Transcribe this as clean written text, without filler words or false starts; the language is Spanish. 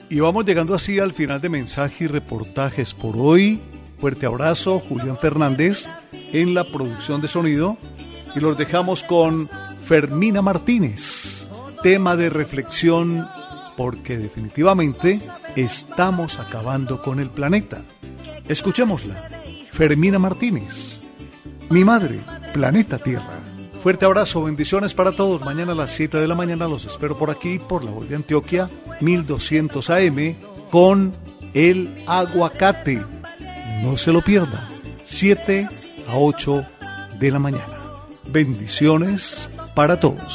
Y vamos llegando así al final de mensajes y reportajes por hoy. Fuerte abrazo, Julián Fernández en la producción de sonido. Y los dejamos con Fermina Martínez. Tema de reflexión porque definitivamente estamos acabando con el planeta. Escuchémosla. Fermina Martínez. Mi madre, Planeta Tierra. Fuerte abrazo, bendiciones para todos. Mañana a las 7 de la mañana los espero por aquí, por la Voz de Antioquia, 1200 AM, con el aguacate. No se lo pierda, 7 a 8 de la mañana. Bendiciones para todos.